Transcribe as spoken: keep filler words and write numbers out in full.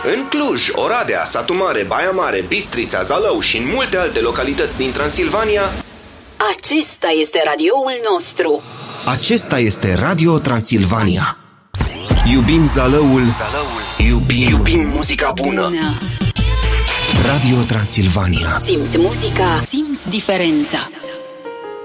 În Cluj, Oradea, Satu Mare, Baia Mare, Bistrița, Zalău și în multe alte localități din Transilvania. Acesta este radioul nostru. Acesta este Radio Transilvania. Iubim Zalăul, Zalăul. Iubim, Iubim muzica bună. Bună. Radio Transilvania. Simți muzica, simți diferența.